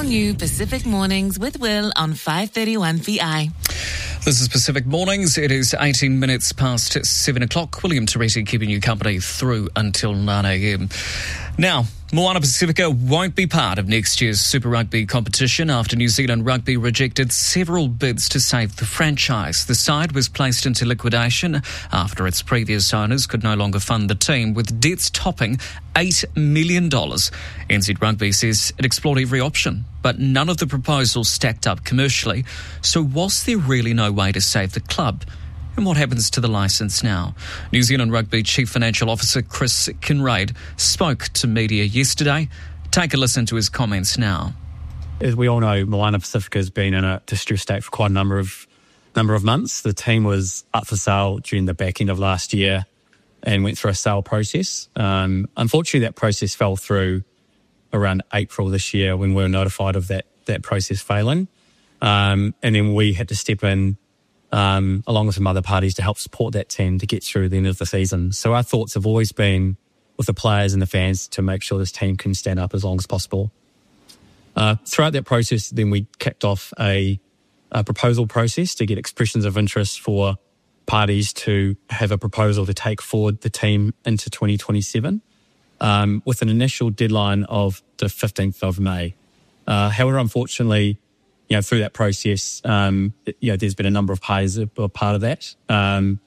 new Pacific Mornings with Will on 531 VI. This is Pacific Mornings. It is 18 minutes past 7 o'clock. William Teresi keeping you company through until 9 a.m. Now, Moana Pacifica won't be part of next year's Super Rugby competition after New Zealand Rugby rejected several bids to save the franchise. The side was placed into liquidation after its previous owners could no longer fund the team, with debts topping $8 million. NZ Rugby says it explored every option, but none of the proposals stacked up commercially. So was there really no way to save the club? And what happens to the licence now? New Zealand Rugby Chief Financial Officer Chris Kinraid spoke to media yesterday. Take a listen to his comments now. As we all know, Moana Pacifica has been in a distressed state for quite a number of months. The team was up for sale during the back end of last year and went through a sale process. Unfortunately, that process fell through around April this year when we were notified of that process failing. And then we had to step in along with some other parties to help support that team to get through the end of the season. So our thoughts have always been with the players and the fans to make sure this team can stand up as long as possible. Throughout that process, then we kicked off a proposal process to get expressions of interest for parties to have a proposal to take forward the team into 2027 with an initial deadline of the 15th of May. However, unfortunately, through that process, there's been a number of parties that were part of that. And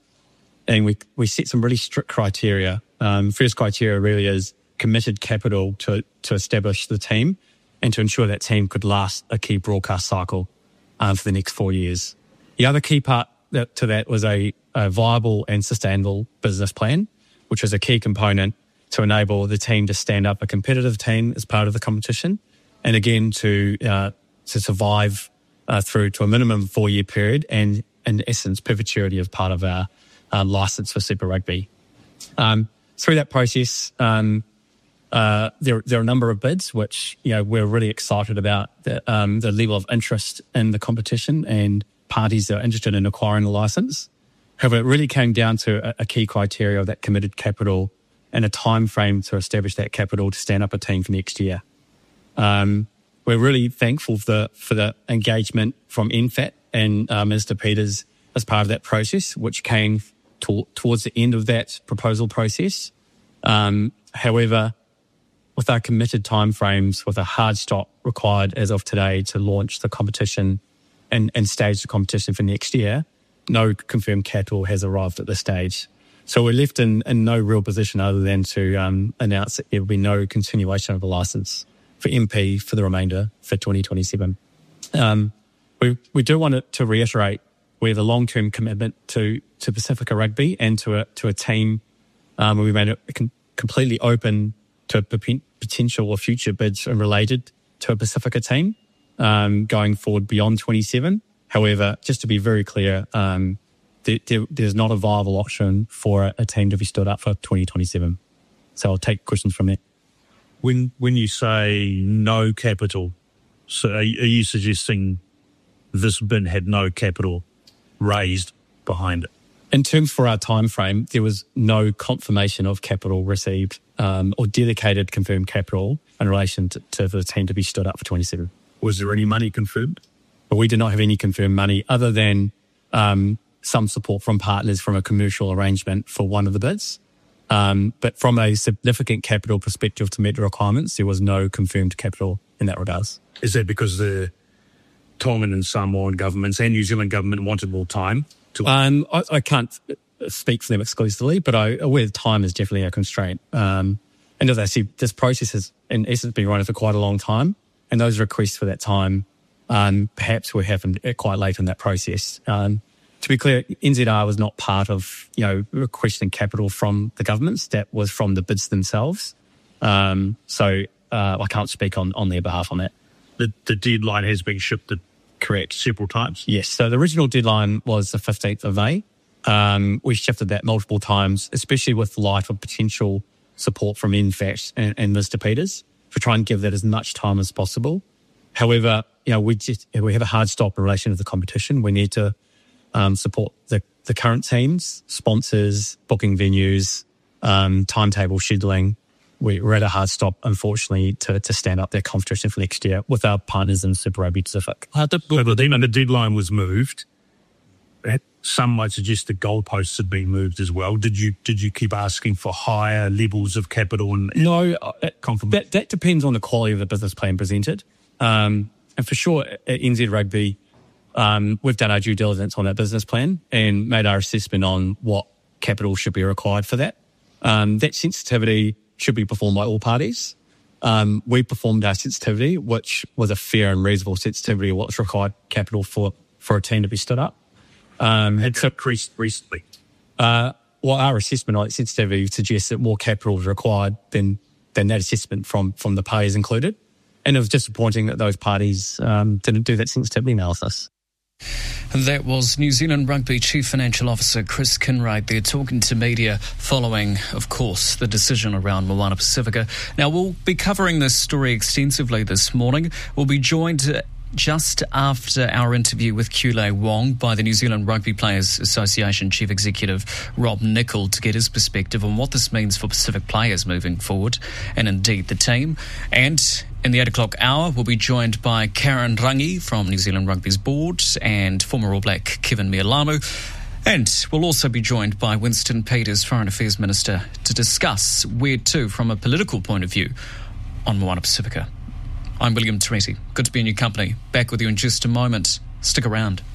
we set some really strict criteria. First criteria really is committed capital to establish the team and to ensure that team could last a key broadcast cycle for the next 4 years. The other key part to that was a viable and sustainable business plan, which was a key component to enable the team to stand up a competitive team as part of the competition, and again to survive through to a minimum 4-year period and, in essence, perpetuity of part of our licence for Super Rugby. Through that process, there are a number of bids which we're really excited about the level of interest in the competition and parties that are interested in acquiring a licence. However, it really came down to a key criteria of that committed capital and a time frame to establish that capital to stand up a team for next year. We're really thankful for the engagement from NFAT and Mr. Peters as part of that process, which came towards the end of that proposal process. However, with our committed timeframes, with a hard stop required as of today to launch the competition and stage the competition for next year, no confirmed capital has arrived at this stage. So we're left in no real position other than to announce that there will be no continuation of the licence for MP for the remainder for 2027. We do want to reiterate we have a long-term commitment to Pacifica Rugby and to a team where we made it completely open to potential or future bids related to a Pacifica team going forward beyond 27. However, just to be very clear, there's not a viable option for a team to be stood up for 2027. So I'll take questions from there. When you say no capital, so are you suggesting this bid had no capital raised behind it? In terms for our time frame, there was no confirmation of capital received or dedicated confirmed capital in relation to the team to be stood up for 27. Was there any money confirmed? But we did not have any confirmed money other than some support from partners from a commercial arrangement for one of the bids. But from a significant capital perspective to meet the requirements, there was no confirmed capital in that regards. Is that because the Tongan and Samoan governments and New Zealand government wanted more time? I can't speak for them exclusively, but I'm aware time is definitely a constraint. And as I said, this process has in essence been running for quite a long time, and those requests for that time perhaps were happened quite late in that process. To be clear, NZR was not part of, requesting capital from the governments. That was from the bids themselves. So I can't speak on their behalf on that. The deadline has been shifted, correct, several times? Yes. So the original deadline was the 15th of May. We shifted that multiple times, especially with the light of potential support from NFAT and Mr. Peters to try and give that as much time as possible. However, we have a hard stop in relation to the competition. We need to support the current teams, sponsors, booking venues, timetable scheduling, we're at a hard stop, unfortunately, to stand up their competition for next year with our partners in Super Rugby Pacific. But even the deadline was moved. Some might suggest the goalposts had been moved as well. Did you keep asking for higher levels of capital? No, that depends on the quality of the business plan presented. And for sure, at NZ Rugby, we've done our due diligence on that business plan and made our assessment on what capital should be required for that. That sensitivity should be performed by all parties. We performed our sensitivity, which was a fair and reasonable sensitivity of what's required capital for a team to be stood up. It's increased recently. Our assessment on sensitivity suggests that more capital is required than that assessment from the parties included. And it was disappointing that those parties didn't do that sensitivity analysis. That was New Zealand Rugby Chief Financial Officer Chris Kinraid there talking to media following, of course, the decision around Moana Pacifica. Now, we'll be covering this story extensively this morning. We'll be joined just after our interview with Kulei Wong by the New Zealand Rugby Players Association Chief Executive Rob Nichol to get his perspective on what this means for Pacific players moving forward and indeed the team. And in the 8 o'clock hour, we'll be joined by Karen Rangi from New Zealand Rugby's board and former All Black Kevin Mialamu. And we'll also be joined by Winston Peters, Foreign Affairs Minister, to discuss where to from a political point of view on Moana Pacifica. I'm William Teresi. Good to be in your company. Back with you in just a moment. Stick around.